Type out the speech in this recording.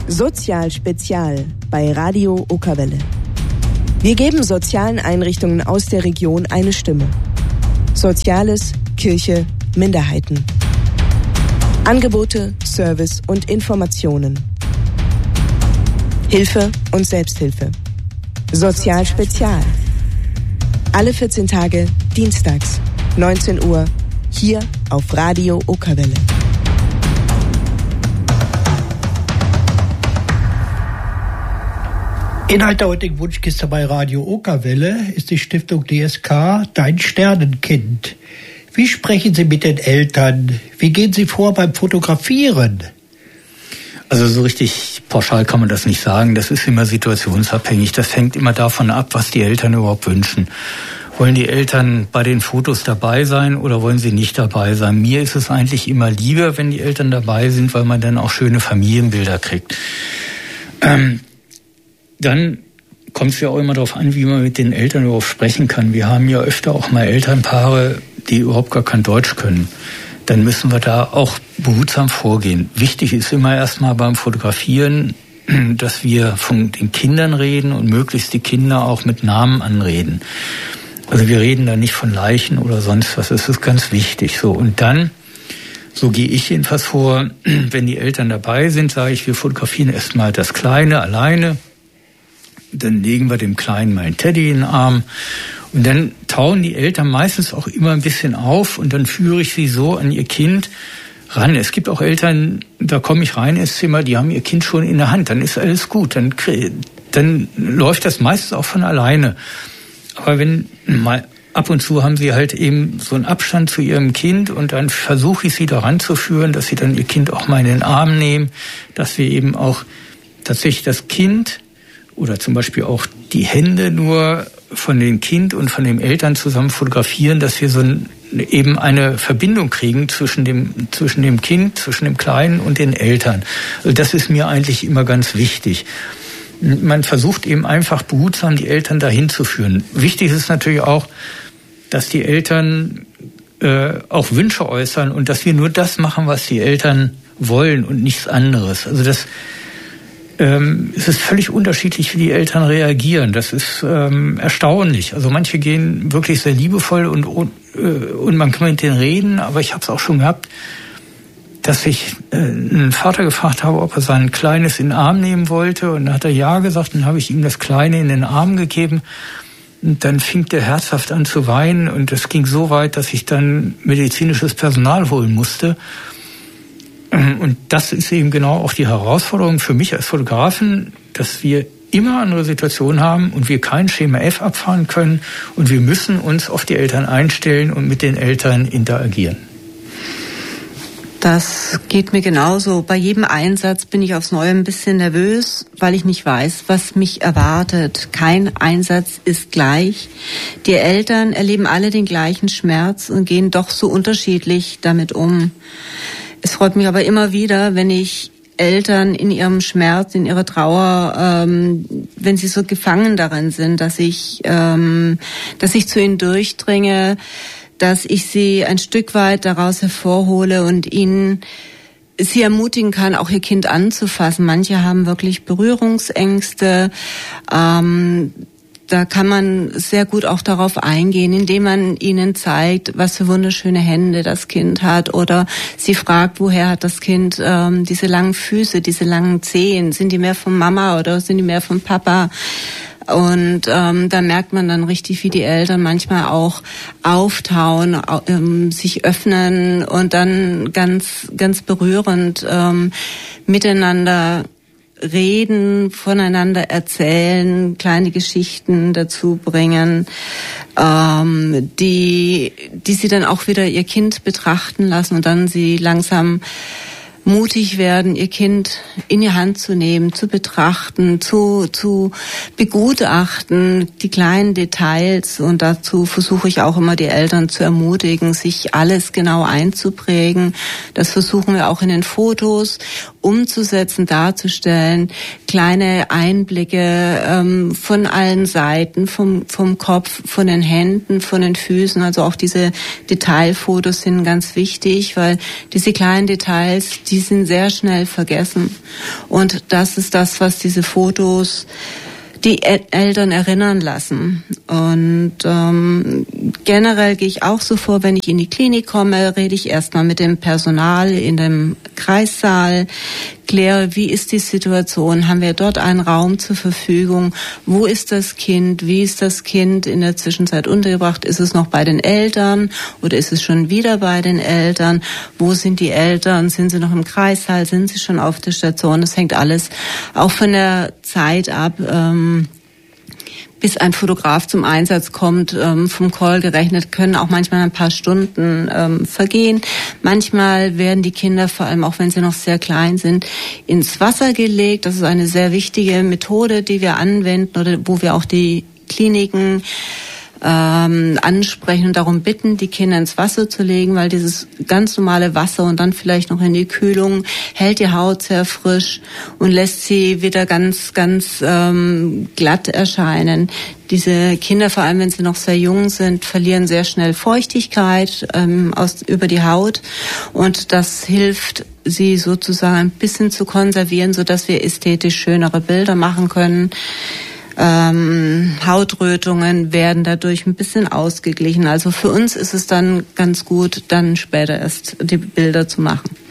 Sozial Spezial bei Radio Okerwelle. Wir geben sozialen Einrichtungen aus der Region eine Stimme. Soziales, Kirche, Minderheiten. Angebote, Service und Informationen. Hilfe und Selbsthilfe. Sozial Spezial. Alle 14 Tage, dienstags, 19 Uhr, hier auf Radio Okerwelle. Inhalt der heutigen Wunschkiste bei Radio Okerwelle ist die Stiftung DSK Dein Sternenkind. Wie sprechen Sie mit den Eltern? Wie gehen Sie vor beim Fotografieren? Also so richtig pauschal kann man das nicht sagen. Das ist immer situationsabhängig. Das hängt immer davon ab, was die Eltern überhaupt wünschen. Wollen die Eltern bei den Fotos dabei sein oder wollen sie nicht dabei sein? Mir ist es eigentlich immer lieber, wenn die Eltern dabei sind, weil man dann auch schöne Familienbilder kriegt. Dann kommt es ja auch immer darauf an, wie man mit den Eltern überhaupt sprechen kann. Wir haben ja öfter auch mal Elternpaare, die überhaupt gar kein Deutsch können. Dann müssen wir da auch behutsam vorgehen. Wichtig ist immer erstmal beim Fotografieren, dass wir von den Kindern reden und möglichst die Kinder auch mit Namen anreden. Also wir reden da nicht von Leichen oder sonst was. Das ist ganz wichtig. So, und dann, so gehe ich jedenfalls vor, wenn die Eltern dabei sind, sage ich, wir fotografieren erstmal das Kleine alleine. Dann legen wir dem Kleinen mal einen Teddy in den Arm. Und dann tauen die Eltern meistens auch immer ein bisschen auf und dann führe ich sie so an ihr Kind ran. Es gibt auch Eltern, da komme ich rein ins Zimmer, die haben ihr Kind schon in der Hand, dann ist alles gut. Dann läuft das meistens auch von alleine. Aber wenn mal ab und zu haben sie halt eben so einen Abstand zu ihrem Kind und dann versuche ich sie da ranzuführen, dass sie dann ihr Kind auch mal in den Arm nehmen, dass wir eben auch tatsächlich das Kind oder zum Beispiel auch die Hände nur von dem Kind und von den Eltern zusammen fotografieren, dass wir so eben eine Verbindung kriegen zwischen dem Kind, zwischen dem Kleinen und den Eltern. Also das ist mir eigentlich immer ganz wichtig. Man versucht eben einfach behutsam die Eltern dahin zu führen. Wichtig ist natürlich auch, dass die Eltern auch Wünsche äußern und dass wir nur das machen, was die Eltern wollen und nichts anderes. Also es ist völlig unterschiedlich, wie die Eltern reagieren. Das ist erstaunlich. Also manche gehen wirklich sehr liebevoll und man kann mit denen reden, aber ich habe es auch schon gehabt, dass ich einen Vater gefragt habe, ob er sein Kleines in den Arm nehmen wollte. Und dann hat er ja gesagt, dann habe ich ihm das Kleine in den Arm gegeben. Und dann fing der herzhaft an zu weinen. Und es ging so weit, dass ich dann medizinisches Personal holen musste. Und das ist eben genau auch die Herausforderung für mich als Fotografen, dass wir immer andere Situationen haben und wir kein Schema F abfahren können. Und wir müssen uns auf die Eltern einstellen und mit den Eltern interagieren. Das geht mir genauso. Bei jedem Einsatz bin ich aufs Neue ein bisschen nervös, weil ich nicht weiß, was mich erwartet. Kein Einsatz ist gleich. Die Eltern erleben alle den gleichen Schmerz und gehen doch so unterschiedlich damit um. Es freut mich aber immer wieder, wenn ich Eltern in ihrem Schmerz, in ihrer Trauer, wenn sie so gefangen darin sind, dass ich zu ihnen durchdringe, dass ich sie ein Stück weit daraus hervorhole und sie ermutigen kann, auch ihr Kind anzufassen. Manche haben wirklich Berührungsängste. Da kann man sehr gut auch darauf eingehen, indem man ihnen zeigt, was für wunderschöne Hände das Kind hat. Oder sie fragt, woher hat das Kind diese langen Füße, diese langen Zehen? Sind die mehr von Mama oder sind die mehr von Papa? Und da merkt man dann richtig, wie die Eltern manchmal auch auftauen, sich öffnen und dann ganz, ganz berührend miteinander reden, voneinander erzählen, kleine Geschichten dazu bringen, die sie dann auch wieder ihr Kind betrachten lassen und dann sie langsam mutig werden, ihr Kind in die Hand zu nehmen, zu betrachten, zu begutachten, die kleinen Details. Und dazu versuche ich auch immer, die Eltern zu ermutigen, sich alles genau einzuprägen. Das versuchen wir auch in den Fotos umzusetzen, darzustellen. Kleine Einblicke von allen Seiten, vom Kopf, von den Händen, von den Füßen. Also auch diese Detailfotos sind ganz wichtig, weil diese kleinen Details, die die sind sehr schnell vergessen. Und das ist das, was diese Fotos die Eltern erinnern lassen. Und generell gehe ich auch so vor, wenn ich in die Klinik komme, rede ich erstmal mit dem Personal in dem Kreissaal, kläre, wie ist die Situation, haben wir dort einen Raum zur Verfügung, wo ist das Kind, wie ist das Kind in der Zwischenzeit untergebracht, ist es noch bei den Eltern oder ist es schon wieder bei den Eltern, wo sind die Eltern, sind sie noch im Kreissaal, sind sie schon auf der Station, das hängt alles auch von der Zeit ab, bis ein Fotograf zum Einsatz kommt, vom Call gerechnet, können auch manchmal ein paar Stunden vergehen. Manchmal werden die Kinder, vor allem auch wenn sie noch sehr klein sind, ins Wasser gelegt. Das ist eine sehr wichtige Methode, die wir anwenden oder wo wir auch die Kliniken ansprechen und darum bitten, die Kinder ins Wasser zu legen, weil dieses ganz normale Wasser und dann vielleicht noch in die Kühlung hält die Haut sehr frisch und lässt sie wieder ganz glatt erscheinen. Diese Kinder, vor allem wenn sie noch sehr jung sind, verlieren sehr schnell Feuchtigkeit über die Haut und das hilft, sie sozusagen ein bisschen zu konservieren, sodass wir ästhetisch schönere Bilder machen können. Hautrötungen werden dadurch ein bisschen ausgeglichen. Also für uns ist es dann ganz gut, dann später erst die Bilder zu machen.